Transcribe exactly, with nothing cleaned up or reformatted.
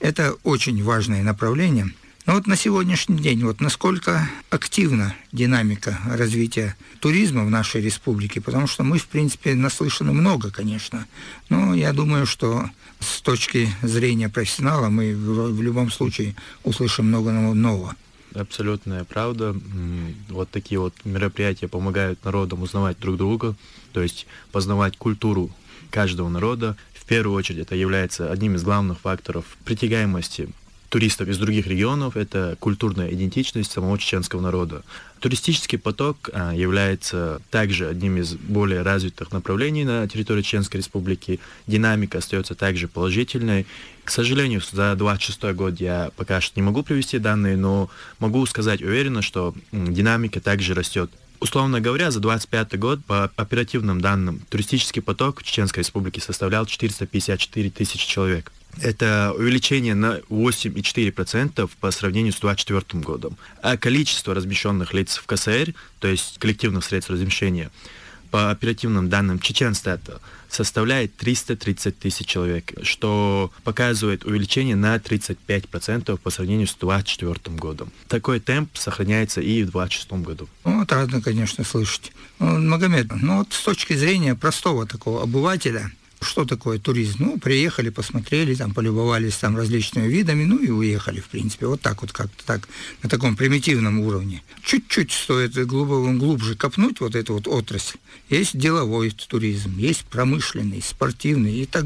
Это очень важное направление. Но вот на сегодняшний день, вот насколько активна динамика развития туризма в нашей республике, потому что мы, в принципе, наслышаны много, конечно, но я думаю, что с точки зрения профессионала мы в, в любом случае услышим много нового. Абсолютная правда. Вот такие вот мероприятия помогают народам узнавать друг друга, то есть познавать культуру каждого народа. В первую очередь это является одним из главных факторов притягаемости туристов из других регионов, это культурная идентичность самого чеченского народа. Туристический поток а, является также одним из более развитых направлений на территории Чеченской Республики. Динамика остается также положительной. К сожалению, за двадцать шестой год я пока что не могу привести данные, но могу сказать уверенно, что м, динамика также растет. Условно говоря, за двадцать пятый год, по оперативным данным, туристический поток в Чеченской Республике составлял четыреста пятьдесят четыре тысячи человек. Это увеличение на восемь целых четыре десятых процента по сравнению с двадцать четвёртым годом. А количество размещенных лиц в ка эс эр, то есть коллективных средств размещения, по оперативным данным Чеченстата, составляет триста тридцать тысяч человек, что показывает увеличение на тридцать пять процентов по сравнению с двадцать четвёртым годом. Такой темп сохраняется и в двадцать шестом году. Ну, это рада, конечно, слышать. Ну, Магомед, ну вот с точки зрения простого такого обывателя, что такое туризм? Ну, приехали, посмотрели, там, полюбовались там различными видами, ну и уехали, в принципе. Вот так вот, как-то так, на таком примитивном уровне. Чуть-чуть стоит глубоко, глубже копнуть вот эту вот отрасль. Есть деловой туризм, есть промышленный, спортивный и так